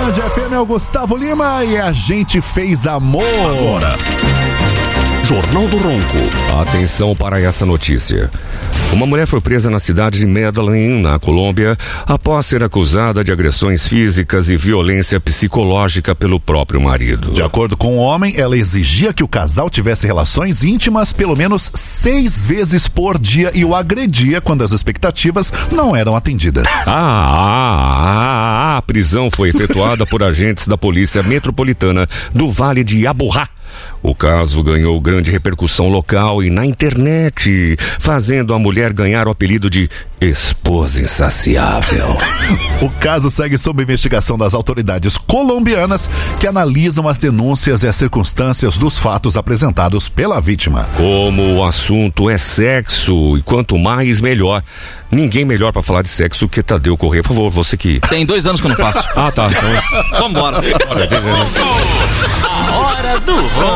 Band FM é o Gustavo Lima e a gente fez amor. Agora, Jornal do Ronco. Atenção para essa notícia. Uma mulher foi presa na cidade de Medellín, na Colômbia, após ser acusada de agressões físicas e violência psicológica pelo próprio marido. De acordo com o homem, ela exigia que o casal tivesse relações íntimas pelo menos 6 vezes por dia e o agredia quando as expectativas não eram atendidas. A prisão foi efetuada por agentes da Polícia Metropolitana do Vale de Aburrá. O caso ganhou grande repercussão local e na internet, fazendo a mulher ganhar o apelido de esposa insaciável. O caso segue sob investigação das autoridades colombianas que analisam as denúncias e as circunstâncias dos fatos apresentados pela vítima. Como o assunto é sexo e quanto mais melhor, ninguém melhor pra falar de sexo que Tadeu Corrêa. Por favor, você que... Tem 2 anos que eu não faço. Ah, tá. Então... Vambora.